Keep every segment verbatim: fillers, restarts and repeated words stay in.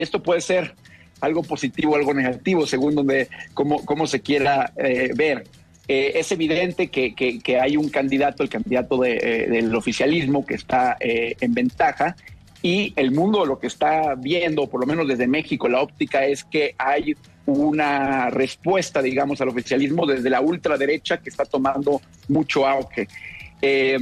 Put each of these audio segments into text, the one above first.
esto puede ser algo positivo o algo negativo, según donde, cómo, cómo se quiera eh, ver. Eh, es evidente que, que, que hay un candidato, el candidato de, eh, del oficialismo, que está eh, en ventaja, y el mundo lo que está viendo, por lo menos desde México, la óptica es que hay una respuesta, digamos, al oficialismo desde la ultraderecha que está tomando mucho auge. Eh,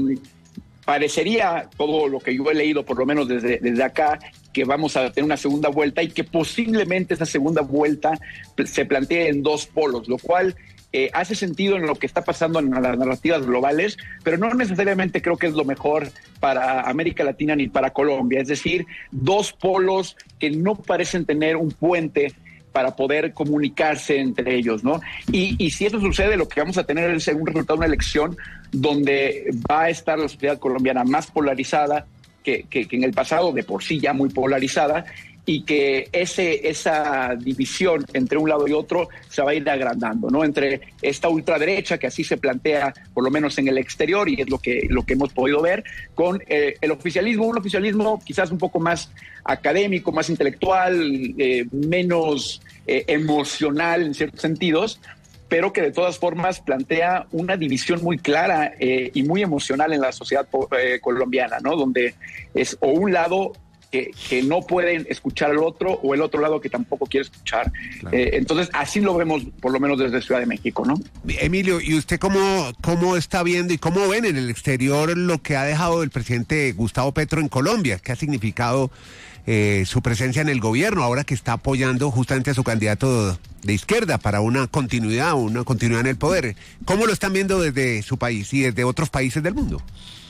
parecería, todo lo que yo he leído, por lo menos desde, desde acá, que vamos a tener una segunda vuelta y que posiblemente esa segunda vuelta se plantee en dos polos, lo cual eh, hace sentido en lo que está pasando en las narrativas globales, pero no necesariamente creo que es lo mejor para América Latina ni para Colombia. Es decir, dos polos que no parecen tener un puente para poder comunicarse entre ellos, ¿no? Y, y si eso sucede, lo que vamos a tener es un resultado de una elección donde va a estar la sociedad colombiana más polarizada que, que, que en el pasado, de por sí ya muy polarizada, y que ese, esa división entre un lado y otro se va a ir agrandando, ¿no? Entre esta ultraderecha, que así se plantea, por lo menos en el exterior, y es lo que, lo que hemos podido ver, con eh, el oficialismo, un oficialismo quizás un poco más académico, más intelectual, eh, menos eh, emocional en ciertos sentidos, pero que de todas formas plantea una división muy clara eh, y muy emocional en la sociedad eh, colombiana, ¿no? Donde es o un lado Que, que no pueden escuchar al otro o el otro lado que tampoco quiere escuchar. Claro. Eh, entonces, así lo vemos por lo menos desde Ciudad de México, ¿no? Emilio, ¿y usted cómo, cómo está viendo y cómo ven en el exterior lo que ha dejado el presidente Gustavo Petro en Colombia? ¿Qué ha significado eh, su presencia en el gobierno ahora que está apoyando justamente a su candidato de izquierda para una continuidad, una continuidad en el poder? ¿Cómo lo están viendo desde su país y desde otros países del mundo?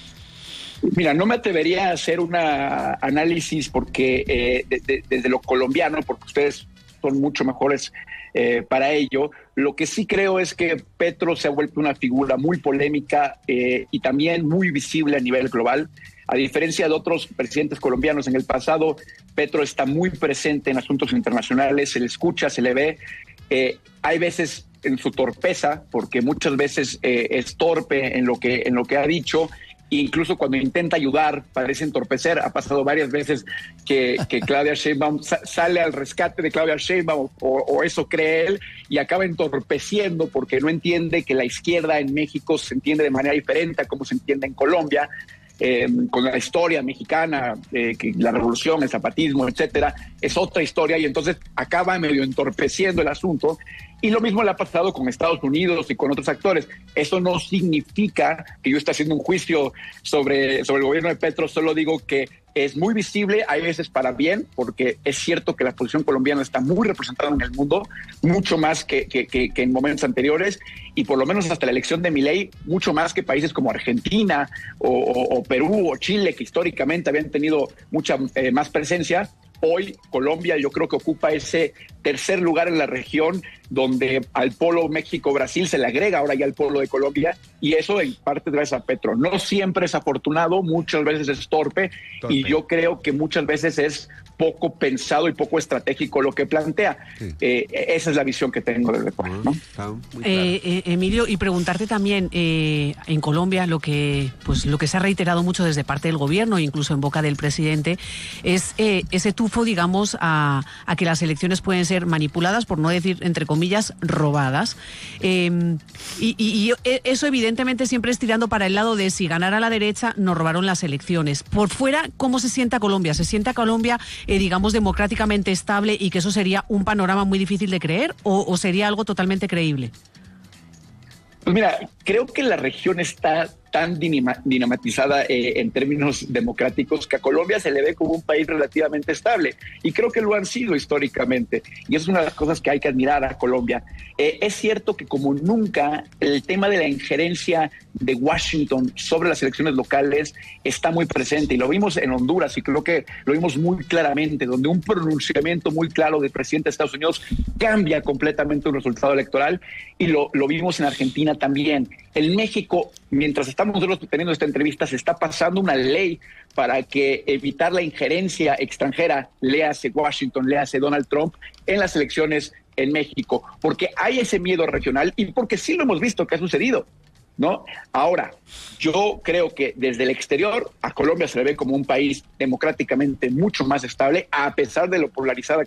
Mira, no me atrevería a hacer un análisis porque eh, de, de, desde lo colombiano, porque ustedes son mucho mejores eh, para ello. Lo que sí creo es que Petro se ha vuelto una figura muy polémica eh, y también muy visible a nivel global. A diferencia de otros presidentes colombianos en el pasado, Petro está muy presente en asuntos internacionales, se le escucha, se le ve. Eh, hay veces en su torpeza, porque muchas veces eh, es torpe en lo que, en lo que ha dicho. Incluso cuando intenta ayudar, parece entorpecer. Ha pasado varias veces que, que Claudia Sheinbaum sa- sale al rescate de Claudia Sheinbaum, o, o eso cree él, y acaba entorpeciendo porque no entiende que la izquierda en México se entiende de manera diferente a como se entiende en Colombia. Eh, con la historia mexicana, eh, que la revolución, el zapatismo, etcétera, es otra historia, y entonces acaba medio entorpeciendo el asunto. Y lo mismo le ha pasado con Estados Unidos y con otros actores. Eso no significa que yo esté haciendo un juicio sobre, sobre el gobierno de Petro, solo digo que es muy visible, hay veces para bien, porque es cierto que la posición colombiana está muy representada en el mundo, mucho más que, que, que, que en momentos anteriores, y por lo menos hasta la elección de Milei, mucho más que países como Argentina o, o, o Perú o Chile, que históricamente habían tenido mucha eh, más presencia. Hoy Colombia yo creo que ocupa ese tercer lugar en la región, donde al polo México-Brasil se le agrega ahora ya el polo de Colombia, y eso en parte gracias a Petro. No siempre es afortunado, muchas veces es torpe, torpe. Y yo creo que muchas veces es poco pensado y poco estratégico lo que plantea. Sí. Eh, esa es la visión que tengo desde fuera, ¿no? Eh, eh, Emilio, y preguntarte también, eh, en Colombia lo que, pues, lo que se ha reiterado mucho desde parte del gobierno, incluso en boca del presidente, es eh, ese tufo, digamos, a, a que las elecciones pueden ser manipuladas, por no decir, entre comillas, robadas. Eh, y, y, y eso evidentemente siempre es tirando para el lado de si ganara la derecha, nos robaron las elecciones. Por fuera, ¿cómo se sienta Colombia? ¿Se sienta Colombia, eh, digamos, democráticamente estable y que eso sería un panorama muy difícil de creer, o, o sería algo totalmente creíble? Pues mira, creo que la región está tan dinama, dinamitizada eh, en términos democráticos que a Colombia se le ve como un país relativamente estable, y creo que lo han sido históricamente, y eso es una de las cosas que hay que admirar a Colombia. Eh, es cierto que como nunca el tema de la injerencia de Washington sobre las elecciones locales está muy presente, y lo vimos en Honduras, y creo que lo vimos muy claramente, donde un pronunciamiento muy claro del presidente de Estados Unidos cambia completamente un resultado electoral, y lo, lo vimos en Argentina también. En México, mientras estamos nosotros teniendo esta entrevista, se está pasando una ley para que evitar la injerencia extranjera, léase Washington, léase Donald Trump, en las elecciones en México, porque hay ese miedo regional y porque sí lo hemos visto que ha sucedido. ¿no? Ahora, yo creo que desde el exterior a Colombia se le ve como un país democráticamente mucho más estable, a pesar de lo polarizada